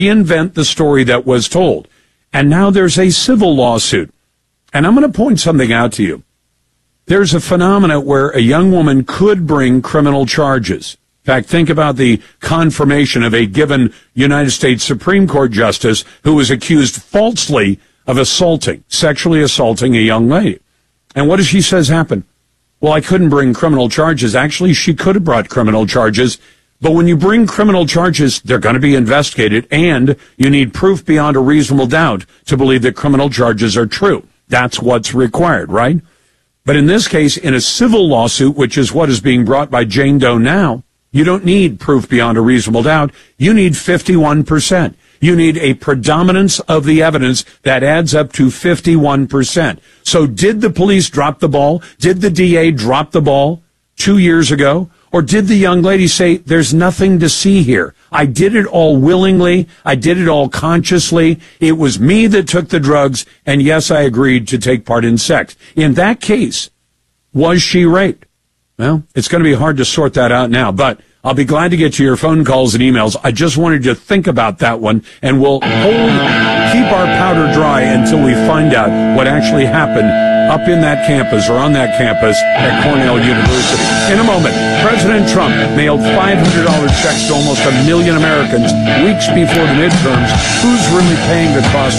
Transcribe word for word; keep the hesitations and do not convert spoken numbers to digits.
reinvent the story that was told. And now there's a civil lawsuit. And I'm going to point something out to you. There's a phenomenon where a young woman could bring criminal charges. In fact, think about the confirmation of a given United States Supreme Court justice who was accused falsely of assaulting, sexually assaulting a young lady. And what does she says happened? Well, I couldn't bring criminal charges. Actually, she could have brought criminal charges. But when you bring criminal charges, they're going to be investigated, and you need proof beyond a reasonable doubt to believe that criminal charges are true. That's what's required, right? But in this case, in a civil lawsuit, which is what is being brought by Jane Doe now, you don't need proof beyond a reasonable doubt. You need fifty-one percent. You need a predominance of the evidence that adds up to fifty-one percent. So did the police drop the ball? Did the D A drop the ball two years ago? Or did the young lady say, there's nothing to see here? I did it all willingly. I did it all consciously. It was me that took the drugs. And yes, I agreed to take part in sex. In that case, was she raped? Well, it's going to be hard to sort that out now, but I'll be glad to get to your phone calls and emails. I just wanted you to think about that one, and we'll hold, keep our powder dry until we find out what actually happened up in that campus or on that campus at Cornell University. In a moment, President Trump mailed five hundred dollars checks to almost a million Americans weeks before the midterms. Who's really paying the cost